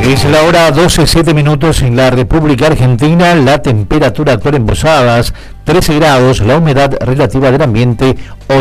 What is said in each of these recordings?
Es la hora 12:07 en la República Argentina. La temperatura actual en Posadas, 13 grados, la humedad relativa del ambiente,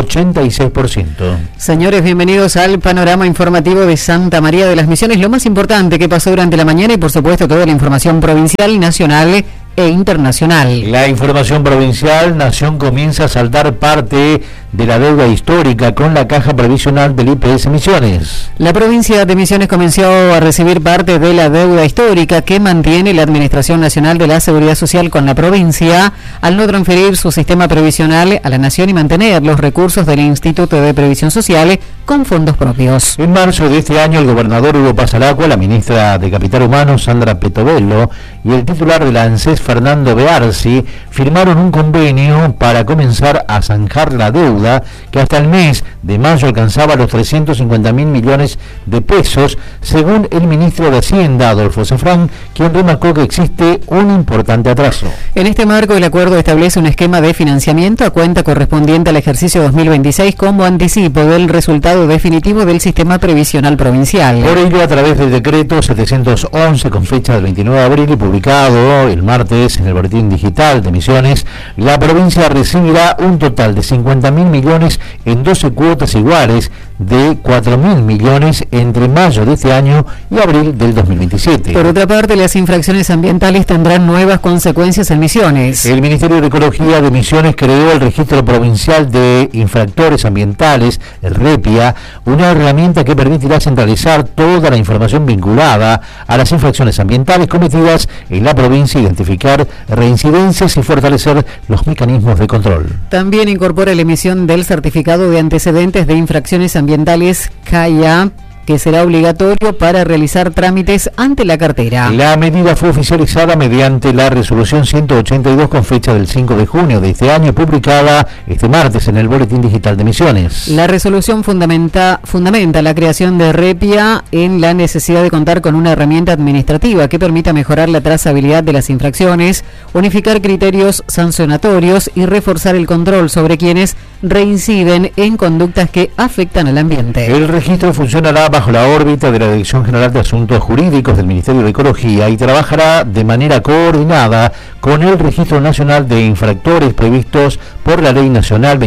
86%. Señores, bienvenidos al panorama informativo de Santa María de las Misiones. Lo más importante que pasó durante la mañana y, por supuesto, toda la información provincial, nacional e internacional. La información provincial: Nación comienza a saldar parte de la deuda histórica con la caja previsional del IPS Misiones. La provincia de Misiones comenzó a recibir parte de la deuda histórica que mantiene la Administración Nacional de la Seguridad Social con la provincia, al no transferir su sistema previsional a la Nación y mantener los recursos del Instituto de Previsión Social con fondos propios. En marzo de este año, el gobernador Hugo Pasalacqua, la ministra de Capital Humano, Sandra Petovelo, y el titular de la ANSES, Fernando Bearsi, firmaron un convenio para comenzar a zanjar la deuda que hasta el mes de mayo alcanzaba los 350.000 millones de pesos, según el ministro de Hacienda, Adolfo Zafrán, quien remarcó que existe un importante atraso. En este marco, el acuerdo establece un esquema de financiamiento a cuenta correspondiente al ejercicio 2026 como anticipo del resultado definitivo del sistema previsional provincial. Por ello, a través del decreto 711, con fecha del 29 de abril y publicado el martes en el Boletín Digital de Misiones, la provincia recibirá un total de 50.000 millones en 12 cuotas iguales de 4.000 millones entre mayo de este año y abril del 2027. Por otra parte, las infracciones ambientales tendrán nuevas consecuencias en Misiones. El Ministerio de Ecología de Misiones creó el Registro Provincial de Infractores Ambientales, el REPIA, una herramienta que permitirá centralizar toda la información vinculada a las infracciones ambientales cometidas en la provincia, identificar reincidencias y fortalecer los mecanismos de control. También incorpora la emisión del certificado de antecedentes de infracciones ambientales CAIA, que será obligatorio para realizar trámites ante la cartera. La medida fue oficializada mediante la resolución 182 con fecha del 5 de junio de este año, publicada este martes en el Boletín Digital de Misiones. La resolución fundamenta la creación de REPIA en la necesidad de contar con una herramienta administrativa que permita mejorar la trazabilidad de las infracciones, unificar criterios sancionatorios y reforzar el control sobre quienes reinciden en conductas que afectan al ambiente. El registro funcionará bajo la órbita de la Dirección General de Asuntos Jurídicos del Ministerio de Ecología y trabajará de manera coordinada con el Registro Nacional de Infractores previstos por la Ley Nacional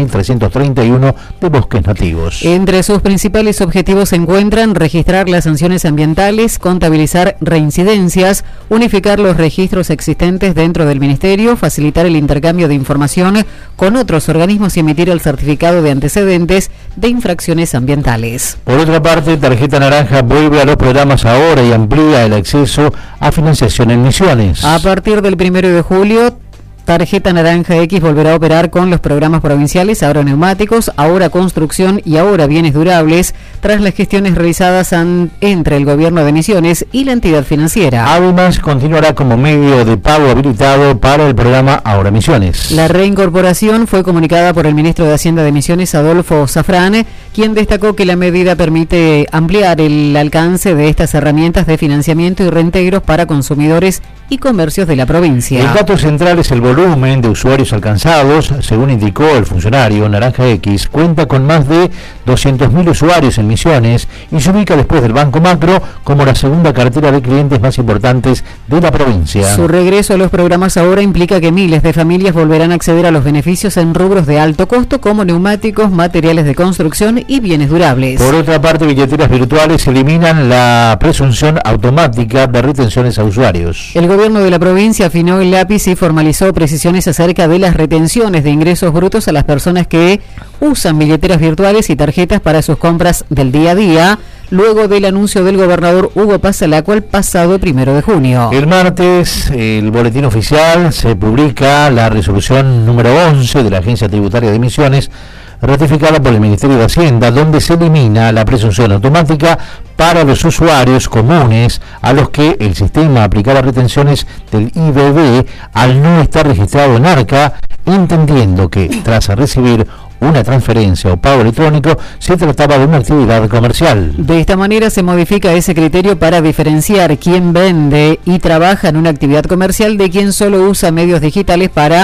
26.331 de Bosques Nativos. Entre sus principales objetivos se encuentran registrar las sanciones ambientales, contabilizar reincidencias, unificar los registros existentes dentro del Ministerio, facilitar el intercambio de información con otros organismos y emitir el certificado de antecedentes de infracciones ambientales. Por otra parte, Tarjeta Naranja vuelve a los programas ahora y amplía el acceso a financiación en Misiones. A partir del 1 de julio, Tarjeta Naranja X volverá a operar con los programas provinciales Ahora Neumáticos, Ahora Construcción y Ahora Bienes Durables, tras las gestiones realizadas entre el Gobierno de Misiones y la entidad financiera. Además, continuará como medio de pago habilitado para el programa Ahora Misiones. La reincorporación fue comunicada por el ministro de Hacienda de Misiones, Adolfo Zafrán, quien destacó que la medida permite ampliar el alcance de estas herramientas de financiamiento y reintegros para consumidores y comercios de la provincia. El dato central es el volumen de usuarios alcanzados. Según indicó el funcionario, Naranja X cuenta con más de 200.000 usuarios en Misiones y se ubica después del Banco Macro como la segunda cartera de clientes más importantes de la provincia. Su regreso a los programas ahora implica que miles de familias volverán a acceder a los beneficios en rubros de alto costo como neumáticos, materiales de construcción y bienes durables. Por otra parte, billeteras virtuales eliminan la presunción automática de retenciones a usuarios. El gobierno de la provincia afinó el lápiz y formalizó precisiones acerca de las retenciones de ingresos brutos a las personas que usan billeteras virtuales y tarjetas para sus compras del día a día, luego del anuncio del gobernador Hugo Pasalacqua el pasado 1 de junio. El martes, el boletín oficial, se publica la resolución número 11 de la Agencia Tributaria de Misiones, ratificada por el Ministerio de Hacienda, donde se elimina la presunción automática para los usuarios comunes a los que el sistema aplicaba retenciones del IBD al no estar registrado en ARCA, entendiendo que tras recibir una transferencia o pago electrónico se trataba de una actividad comercial. De esta manera se modifica ese criterio para diferenciar quién vende y trabaja en una actividad comercial de quien solo usa medios digitales para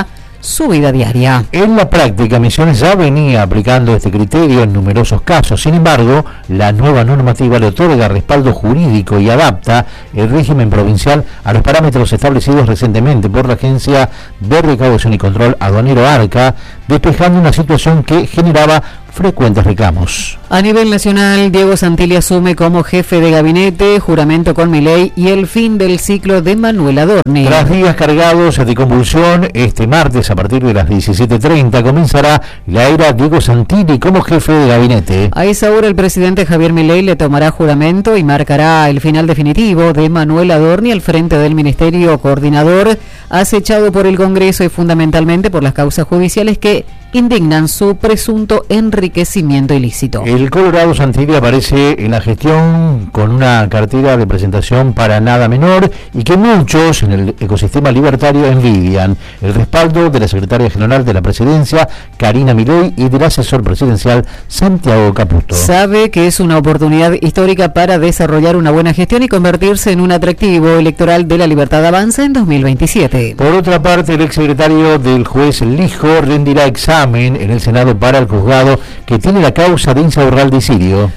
su vida diaria. En la práctica, Misiones ya venía aplicando este criterio en numerosos casos. Sin embargo, la nueva normativa le otorga respaldo jurídico y adapta el régimen provincial a los parámetros establecidos recientemente por la Agencia de Recaudación y Control Aduanero ARCA, despejando una situación que generaba frecuentes reclamos. A nivel nacional, Diego Santilli asume como jefe de gabinete, juramento con Milei y el fin del ciclo de Manuel Adorni. Tras días cargados de convulsión, este martes a partir de las 17:30 comenzará la era Diego Santilli como jefe de gabinete. A esa hora el presidente Javier Milei le tomará juramento y marcará el final definitivo de Manuel Adorni al frente del Ministerio Coordinador, acechado por el Congreso y fundamentalmente por las causas judiciales que indignan su presunto enriquecimiento ilícito. El Colorado Santilli aparece en la gestión con una cartera de presentación para nada menor y que muchos en el ecosistema libertario envidian. El respaldo de la secretaria general de la presidencia, Karina Milei, y del asesor presidencial, Santiago Caputo. Sabe que es una oportunidad histórica para desarrollar una buena gestión y convertirse en un atractivo electoral de la Libertad Avanza en 2027. Por otra parte, el exsecretario del juez Lijo rendirá examen en el Senado para el juzgado que tiene la causa de Insaurralde y Sirio.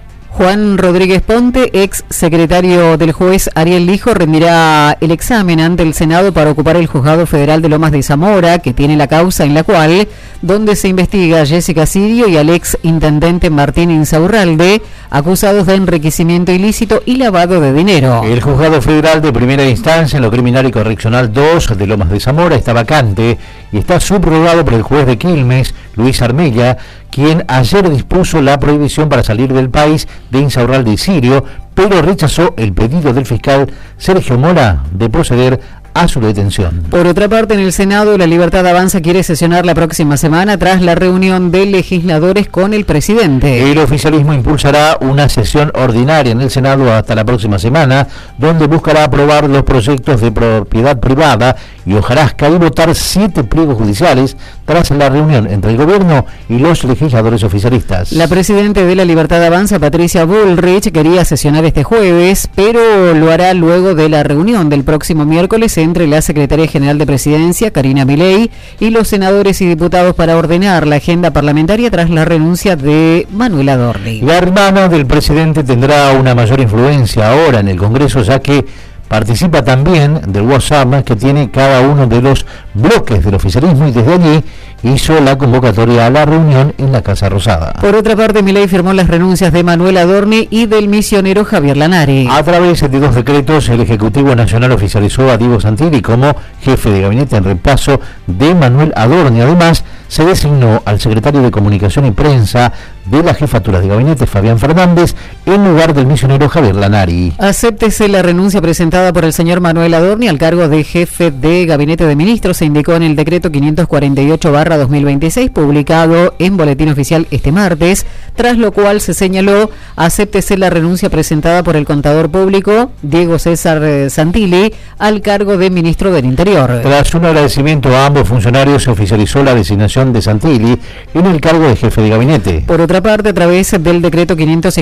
Juan Rodríguez Ponte, ex secretario del juez Ariel Lijo, rendirá el examen ante el Senado para ocupar el Juzgado Federal de Lomas de Zamora, que tiene la causa en la cual, donde se investiga a Jessica Sirio y al ex intendente Martín Insaurralde, acusados de enriquecimiento ilícito y lavado de dinero. El Juzgado Federal de Primera Instancia en lo Criminal y Correccional 2 de Lomas de Zamora está vacante y está subrogado por el juez de Quilmes, Luis Armella, quien ayer dispuso la prohibición para salir del país de Insaurralde y Sirio, pero rechazó el pedido del fiscal Sergio Mora de proceder a su detención. Por otra parte, en el Senado, la Libertad Avanza quiere sesionar la próxima semana tras la reunión de legisladores con el presidente. El oficialismo impulsará una sesión ordinaria en el Senado hasta la próxima semana, donde buscará aprobar los proyectos de propiedad privada y hojarasca y votar 7 pliegos judiciales tras la reunión entre el gobierno y los legisladores oficialistas. La presidenta de la Libertad Avanza, Patricia Bullrich, quería sesionar este jueves, pero lo hará luego de la reunión del próximo miércoles entre la Secretaría General de Presidencia, Karina Milei, y los senadores y diputados para ordenar la agenda parlamentaria tras la renuncia de Manuel Adorni. La hermana del presidente tendrá una mayor influencia ahora en el Congreso, ya que participa también del WhatsApp que tiene cada uno de los bloques del oficialismo y desde allí hizo la convocatoria a la reunión en la Casa Rosada. Por otra parte, Milei firmó las renuncias de Manuel Adorni y del misionero Javier Lanari. A través de 2 decretos, el Ejecutivo Nacional oficializó a Diego Santilli como jefe de gabinete en reemplazo de Manuel Adorni. Además, se designó al secretario de Comunicación y Prensa de la jefatura de gabinete, Fabián Fernández, en lugar del misionero Javier Lanari. Acéptese la renuncia presentada por el señor Manuel Adorni al cargo de jefe de gabinete de ministros, se indicó en el decreto 548/2026, publicado en Boletín Oficial este martes, tras lo cual se señaló: acéptese la renuncia presentada por el contador público Diego César Santilli al cargo de ministro del Interior. Tras un agradecimiento a ambos funcionarios, se oficializó la designación de Santilli en el cargo de jefe de gabinete. Por otra parte, a través del decreto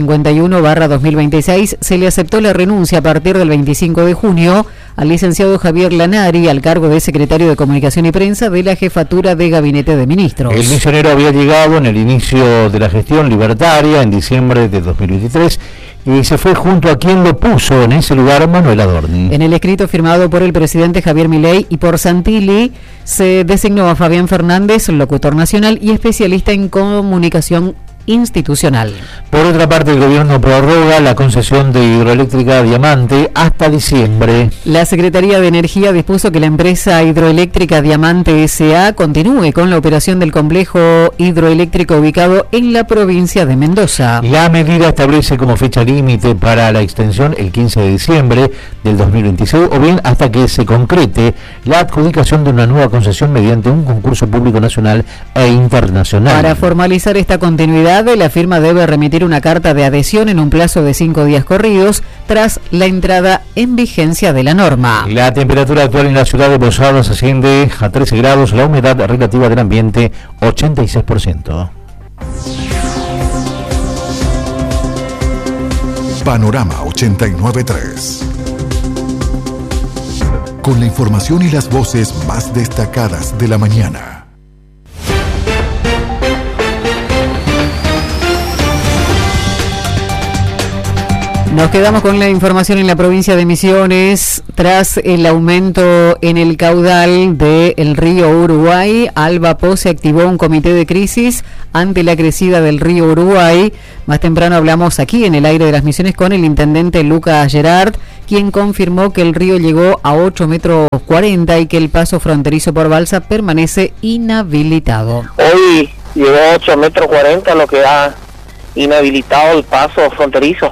551/2026, se le aceptó la renuncia a partir del 25 de junio al licenciado Javier Lanari al cargo de secretario de Comunicación y Prensa de la jefatura de gabinete de ministros. El misionero había llegado en el inicio de la gestión libertaria en diciembre de 2023 y se fue junto a quien lo puso en ese lugar, Manuel Adorni. En el escrito firmado por el presidente Javier Milei y por Santilli, se designó a Fabián Fernández, locutor nacional y especialista en comunicación institucional. Por otra parte, el gobierno prorroga la concesión de Hidroeléctrica Diamante hasta diciembre. La Secretaría de Energía dispuso que la empresa Hidroeléctrica Diamante S.A. continúe con la operación del complejo hidroeléctrico ubicado en la provincia de Mendoza. La medida establece como fecha límite para la extensión el 15 de diciembre del 2026 o bien hasta que se concrete la adjudicación de una nueva concesión mediante un concurso público nacional e internacional. Para formalizar esta continuidad, la firma debe remitir una carta de adhesión en un plazo de 5 días corridos tras la entrada en vigencia de la norma. La temperatura actual en la ciudad de Posadas asciende a 13 grados, la humedad relativa del ambiente 86%. Panorama 89.3 con la información y las voces más destacadas de la mañana. Nos quedamos con la información en la provincia de Misiones. Tras el aumento en el caudal del río Uruguay, Albapo se activó un comité de crisis ante la crecida del río Uruguay. Más temprano hablamos aquí en el aire de las Misiones con el intendente Lucas Gerard, quien confirmó que el río llegó a 8,40 metros y que el paso fronterizo por balsa permanece inhabilitado. Hoy llegó a 8,40 metros, lo que ha inhabilitado el paso fronterizo.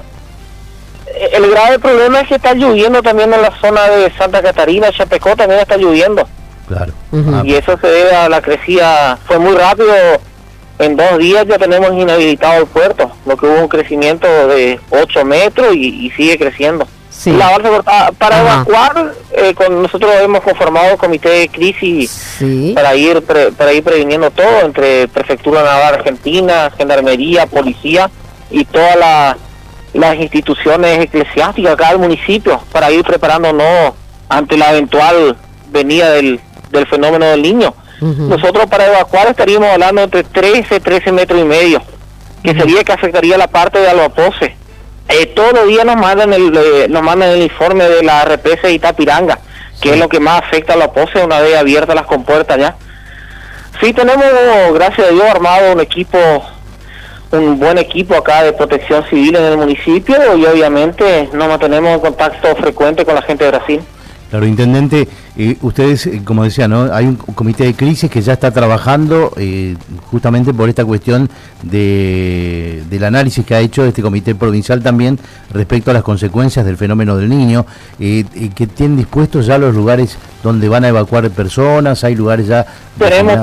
El grave problema es que está lloviendo también en la zona de Santa Catarina, Chapecó también está lloviendo. Claro. Y eso se debe a la crecida, fue muy rápido, en 2 días ya tenemos inhabilitado el puerto, lo que hubo un crecimiento de 8 metros y sigue creciendo. Sí. La balsa cortada, para evacuar, nosotros hemos conformado un comité de crisis para ir previniendo todo, entre Prefectura Naval Argentina, Gendarmería, Policía y todas las instituciones eclesiásticas acá del municipio, para ir preparándonos ante la eventual venida del fenómeno del Niño. Nosotros para evacuar estaríamos hablando entre 13 metros y medio, que sería que afectaría la parte de Albapose. Todos los días nos mandan el informe de la represa de Itapiranga, que es lo que más afecta a Albapose una vez abiertas las compuertas ya. Sí, tenemos, gracias a Dios, armado un buen equipo acá de protección civil en el municipio, y obviamente nos mantenemos en contacto frecuente con la gente de Brasil. Claro, intendente, ustedes, como decía, ¿no? Hay un comité de crisis que ya está trabajando justamente por esta cuestión del análisis que ha hecho este comité provincial también respecto a las consecuencias del fenómeno del Niño, que tienen dispuestos ya los lugares donde van a evacuar personas. Hay lugares ya... Tenemos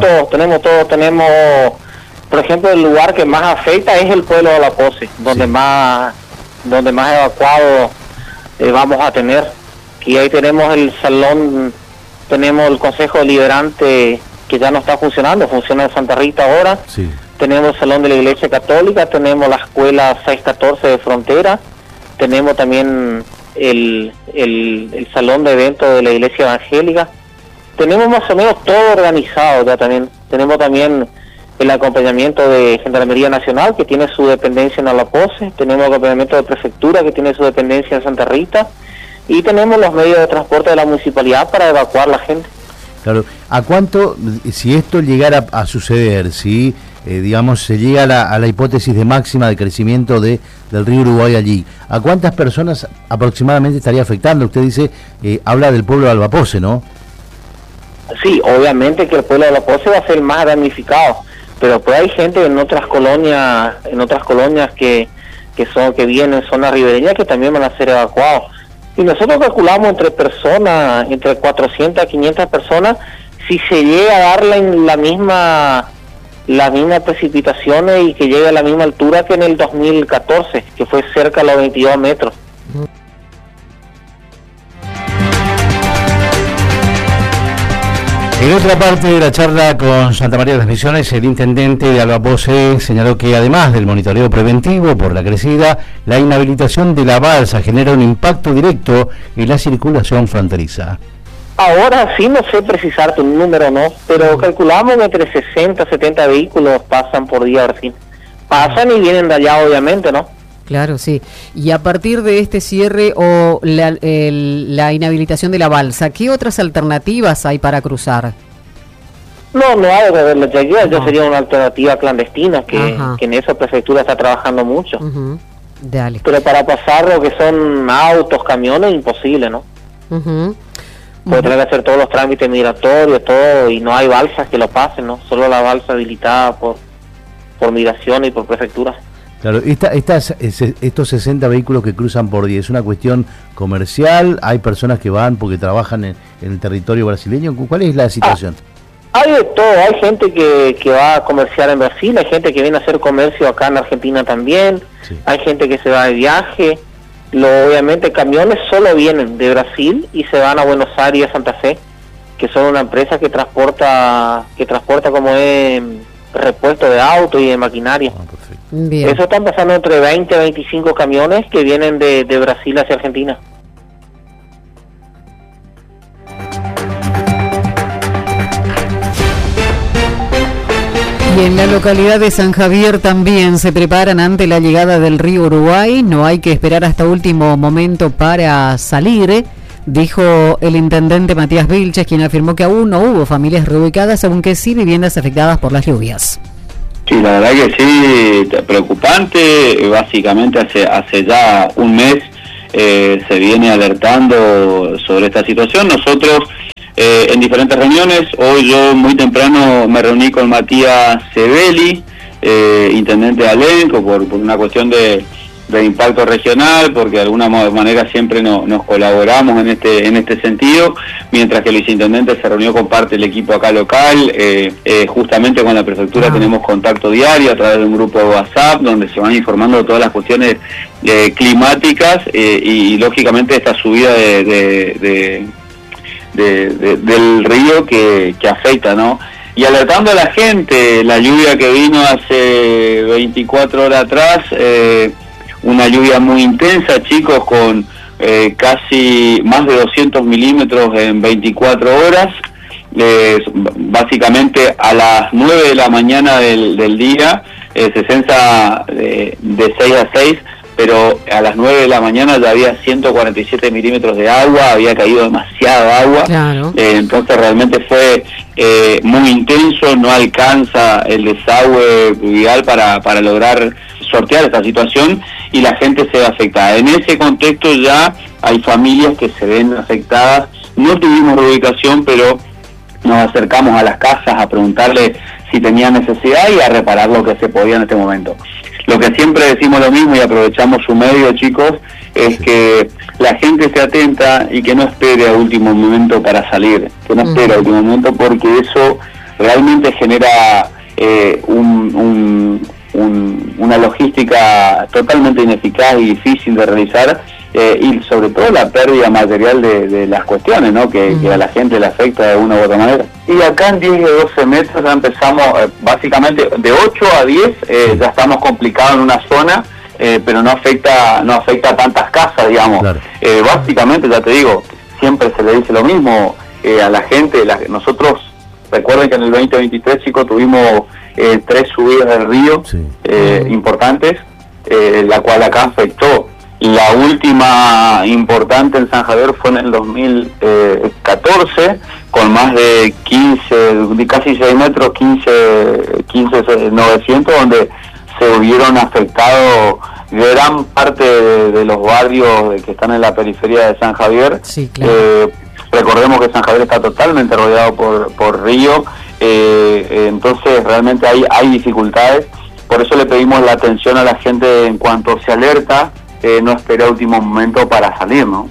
todo, por ejemplo, el lugar que más afecta es el pueblo de Albapose, donde más evacuados vamos a tener. Y ahí tenemos el salón, tenemos el Consejo Deliberante que ya no está funcionando, funciona en Santa Rita ahora. Sí. Tenemos el Salón de la Iglesia Católica, tenemos la Escuela 614 de Frontera, tenemos también el Salón de Eventos de la Iglesia Evangélica. Tenemos más o menos todo organizado ya también. Tenemos también el acompañamiento de Gendarmería Nacional, que tiene su dependencia en Albapose, tenemos el acompañamiento de Prefectura, que tiene su dependencia en Santa Rita, y tenemos los medios de transporte de la municipalidad para evacuar la gente. Claro, ¿a cuánto, si esto llegara a suceder, si digamos se llega a la hipótesis de máxima de crecimiento del río Uruguay allí, ¿a cuántas personas aproximadamente estaría afectando? Usted dice, habla del pueblo de Albapose, ¿no? Sí, obviamente que el pueblo de Albapose va a ser más damnificado, pero pues hay gente en otras colonias que viven en zonas ribereñas que también van a ser evacuados. Y nosotros calculamos entre 400 a 500 personas, si se llega a dar las mismas precipitaciones y que llegue a la misma altura que en el 2014, que fue cerca de los 22 metros. En otra parte de la charla con Santa María de las Misiones, el intendente de Albapose señaló que además del monitoreo preventivo por la crecida, la inhabilitación de la balsa genera un impacto directo en la circulación fronteriza. Ahora sí no sé precisarte un número, ¿no? Pero calculamos que entre 60 a 70 vehículos pasan por día, Brasil. Pasan y vienen de allá, obviamente, ¿no? Claro, sí. Y a partir de este cierre o la inhabilitación de la balsa, ¿qué otras alternativas hay para cruzar? No hay de verlo. Ya sería una alternativa clandestina, que en esa prefectura está trabajando mucho. Dale. Pero para pasar lo que son autos, camiones, imposible, ¿no? Puede tener que hacer todos los trámites migratorios, todo, y no hay balsas que lo pasen, ¿no? Solo la balsa habilitada por migración y por prefectura. Claro, estos 60 vehículos que cruzan por día, ¿es una cuestión comercial? ¿Hay personas que van porque trabajan en el territorio brasileño? ¿Cuál es la situación? Hay de todo, hay gente que va a comerciar en Brasil, hay gente que viene a hacer comercio acá en Argentina también, hay gente que se va de viaje. Obviamente camiones solo vienen de Brasil y se van a Buenos Aires, Santa Fe, que son una empresa que transporta como es repuesto de auto y de maquinaria. Bien. Eso están pasando entre 20 a 25 camiones que vienen de Brasil hacia Argentina. localidad de San Javier también se preparan ante la llegada del río Uruguay. No hay que esperar hasta último momento para salir, dijo el intendente Matías Vilches, quien afirmó que aún no hubo familias reubicadas, aunque sí viviendas afectadas por las lluvias. Sí, la verdad que sí, preocupante. Básicamente hace ya un mes se viene alertando sobre esta situación. Nosotros en diferentes reuniones, hoy yo muy temprano me reuní con Matías Sebeli, intendente de Alenco, por una cuestión de impacto regional, porque de alguna manera siempre nos colaboramos en este sentido, mientras que el viceintendente se reunió con parte del equipo acá local. Justamente con la prefectura tenemos contacto diario a través de un grupo de WhatsApp donde se van informando de todas las cuestiones climáticas y lógicamente esta subida del río que afecta, ¿no? Y alertando a la gente, la lluvia que vino hace 24 horas atrás, una lluvia muy intensa, chicos, con casi más de 200 milímetros en 24 horas, básicamente a las 9 de la mañana del día, se censa de 6 a 6, pero a las 9 de la mañana ya había 147 milímetros de agua, había caído demasiada agua, claro. Entonces realmente fue muy intenso, no alcanza el desagüe pluvial para lograr sortear esta situación y la gente se ve afectada. En ese contexto ya hay familias que se ven afectadas. No tuvimos reubicación, pero nos acercamos a las casas a preguntarle si tenían necesidad y a reparar lo que se podía en este momento. Lo que siempre decimos lo mismo y aprovechamos su medio, chicos, es que la gente esté atenta y que no espere a último momento para salir, que no espere a último momento, porque eso realmente genera una logística totalmente ineficaz y difícil de realizar, y sobre todo la pérdida material de las cuestiones, ¿no? Que a la gente le afecta de una u otra manera. Y acá en 10 de 12 metros ya empezamos, básicamente de 8 a 10 ya estamos complicados en una zona, pero no afecta a tantas casas, digamos. Claro. Básicamente, ya te digo, siempre se le dice lo mismo a la gente. Nosotros, recuerden que en el 2023, chicos, tuvimos 3 subidas del río, sí, importantes, la cual acá afectó. La última importante en San Javier fue en el 2014, con más de 15, casi 6 metros, 15,900, donde se hubieron afectado gran parte de los barrios que están en la periferia de San Javier. Sí, claro. Recordemos que San Javier está totalmente rodeado por río, entonces realmente hay dificultades. Por eso le pedimos la atención a la gente en cuanto se alerta, no espera último momento para salir, ¿no?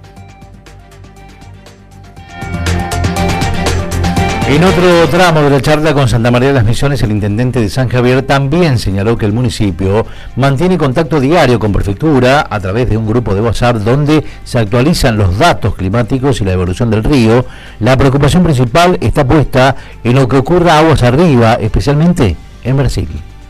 En otro tramo de la charla con Santa María de las Misiones, el intendente de San Javier también señaló que el municipio mantiene contacto diario con prefectura a través de un grupo de WhatsApp donde se actualizan los datos climáticos y la evolución del río. La preocupación principal está puesta en lo que ocurra aguas arriba, especialmente en Brasil.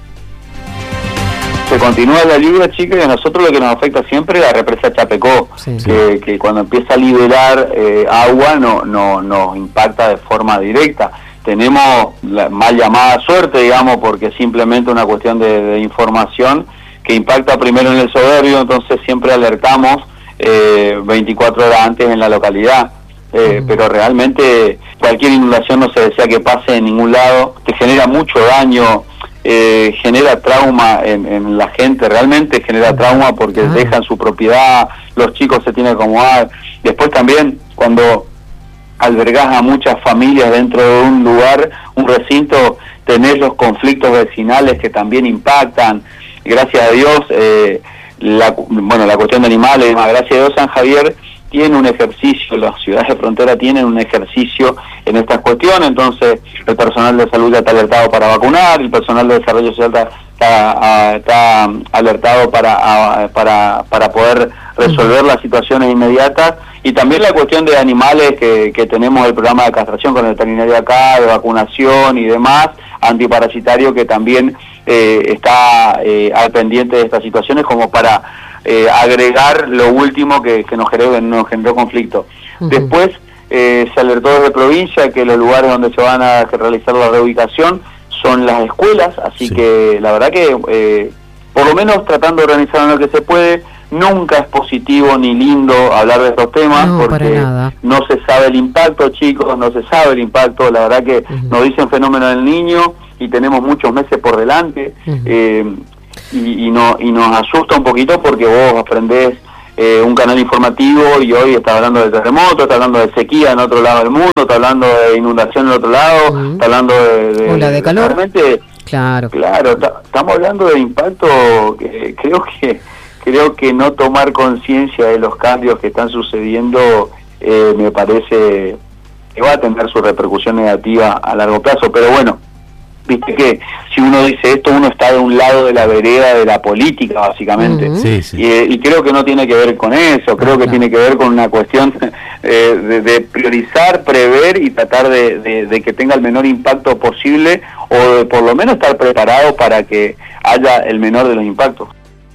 Se continúa la lluvia, chicos, y a nosotros lo que nos afecta siempre es la represa Chapecó, sí, que cuando empieza a liberar agua nos impacta de forma directa. Tenemos la mal llamada suerte, digamos, porque es simplemente una cuestión de información que impacta primero en el Soberbio, entonces siempre alertamos 24 horas antes en la localidad. Pero realmente cualquier inundación no se desea que pase en ningún lado, que genera mucho daño, genera trauma en la gente, realmente genera trauma porque dejan su propiedad, los chicos se tienen que acomodar. Después también cuando albergás a muchas familias dentro de un lugar, un recinto, tenés los conflictos vecinales que también impactan. Gracias a Dios, la cuestión de animales, gracias a Dios San Javier tiene un ejercicio, las ciudades de frontera tienen un ejercicio en estas cuestiones, entonces el personal de salud ya está alertado para vacunar, el personal de desarrollo social está alertado para poder resolver las situaciones inmediatas, y también la cuestión de animales que tenemos el programa de castración con el veterinario acá, de vacunación y demás, antiparasitario, que también está al pendiente de estas situaciones como para agregar lo último que nos generó conflicto. Después se alertó desde provincia que los lugares donde se van a realizar la reubicación son las escuelas, así que la verdad que por lo menos tratando de organizar lo que se puede. Nunca es positivo ni lindo hablar de estos temas, porque no se sabe el impacto, chicos, no se sabe el impacto. La verdad que nos dicen fenómeno del niño y tenemos muchos meses por delante, y nos asusta un poquito porque vos aprendés un canal informativo y hoy está hablando de terremoto, está hablando de sequía en otro lado del mundo, está hablando de inundación en otro lado, está hablando de ola de calor. Claro, estamos hablando de impacto que creo que no tomar conciencia de los cambios que están sucediendo me parece que va a tener su repercusión negativa a largo plazo. Pero bueno, viste que si uno dice esto, uno está de un lado de la vereda de la política, básicamente. Y creo que no tiene que ver con eso, creo que tiene que ver con una cuestión de priorizar, prever y tratar de que tenga el menor impacto posible, o de por lo menos estar preparado para que haya el menor de los impactos.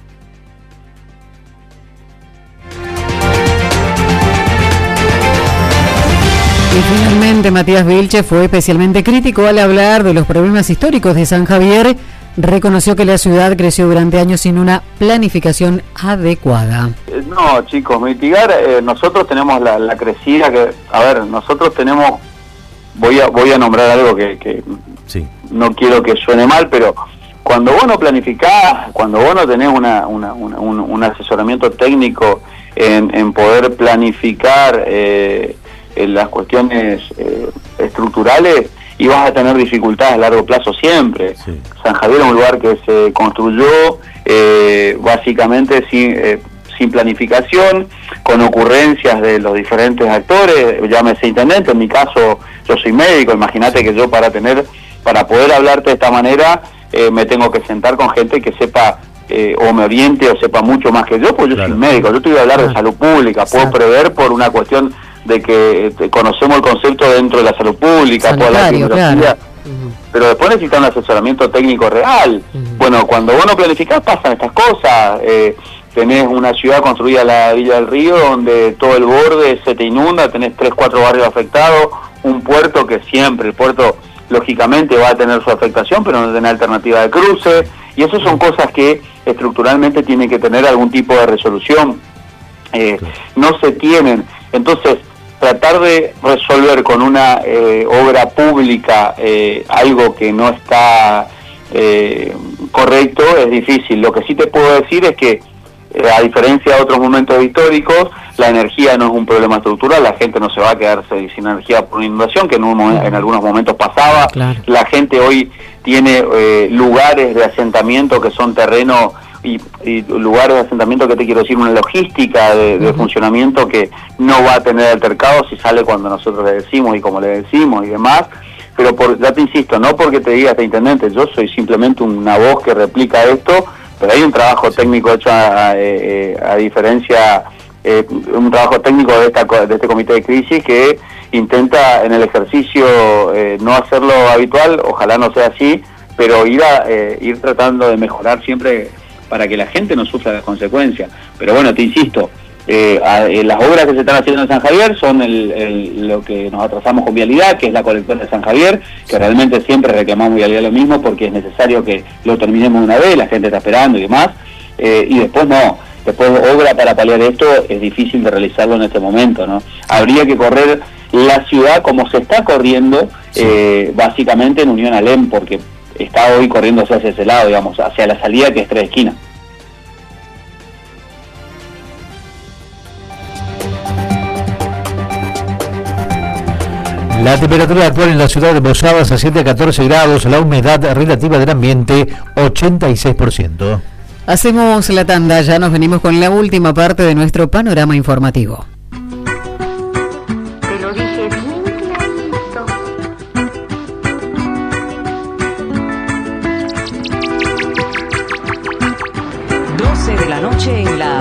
Y finalmente Matías Vilche fue especialmente crítico al hablar de los problemas históricos de San Javier. Reconoció que la ciudad creció durante años sin una planificación adecuada. No, chicos, mitigar, nosotros tenemos la crecida que, a ver, nosotros tenemos, voy a nombrar algo que no quiero que suene mal, pero cuando vos no planificás, cuando vos no tenés un asesoramiento técnico en poder planificar las cuestiones estructurales, y vas a tener dificultades a largo plazo siempre. San Javier es un lugar que se construyó básicamente sin planificación, con ocurrencias de los diferentes actores, llámese intendente, en mi caso yo soy médico, imagínate que yo para poder hablarte de esta manera me tengo que sentar con gente que sepa o me oriente o sepa mucho más que yo, pues yo soy médico, yo te voy a hablar de salud pública, puedo prever por una cuestión de que conocemos el concepto dentro de la salud pública, por la tecnología, pero después necesitas un asesoramiento técnico real. Bueno, cuando vos no planificás pasan estas cosas. Tenés una ciudad construida a la orilla del río donde todo el borde se te inunda, tenés 3-4 barrios afectados, un puerto que siempre, el puerto lógicamente va a tener su afectación, pero no tiene alternativa de cruce, y eso son cosas que estructuralmente tienen que tener algún tipo de resolución. No se tienen. Entonces, tratar de resolver con una obra pública algo que no está correcto es difícil. Lo que sí te puedo decir es que, a diferencia de otros momentos históricos, la energía no es un problema estructural, la gente no se va a quedar sin energía por una inundación, que en algunos momentos pasaba. La gente hoy tiene lugares de asentamiento que son terrenos y lugares de asentamiento que te quiero decir, una logística de funcionamiento que no va a tener altercados si sale cuando nosotros le decimos y como le decimos y demás. Pero ya te insisto, no porque te diga este intendente, yo soy simplemente una voz que replica esto, pero hay un trabajo técnico hecho a diferencia, un trabajo técnico de este comité de crisis que intenta en el ejercicio no hacerlo habitual, ojalá no sea así, pero ir tratando de mejorar siempre para que la gente no sufra las consecuencias. Pero bueno, te insisto, las obras que se están haciendo en San Javier son lo que nos atrasamos con vialidad, que es la colectora de San Javier, que realmente siempre reclamamos vialidad lo mismo porque es necesario que lo terminemos una vez, la gente está esperando y demás, y después obra para paliar esto es difícil de realizarlo en este momento, ¿no? Habría que correr la ciudad como se está corriendo, básicamente en Unión Alem, porque está hoy corriendo hacia ese lado, digamos, hacia la salida que es Tres Esquinas. La temperatura actual en la ciudad de Posadas asciende a 14 grados, la humedad relativa del ambiente 86%. Hacemos la tanda, ya nos venimos con la última parte de nuestro panorama informativo. Te lo dije bien clarito. 12 de la noche en la